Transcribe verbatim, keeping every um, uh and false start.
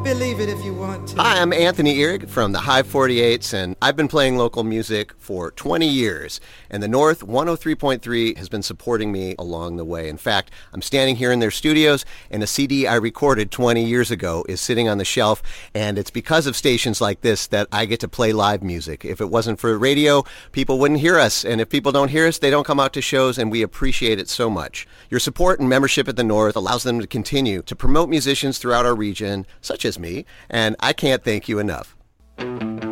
Believe it if you want to. Hi, I'm Anthony Ehrig from the High forty-eights, and I've been playing local music for twenty years. And the North one oh three point three has been supporting me along the way. In fact, I'm standing here in their studios, and a C D I recorded twenty years ago is sitting on the shelf, and it's because of stations like this that I get to play live music. If it wasn't for radio, people wouldn't hear us, and if people don't hear us, they don't come out to shows, and we appreciate it so much. Your support and membership at the North allows them to continue to promote musicians throughout our region, such as me, and I can't thank you enough.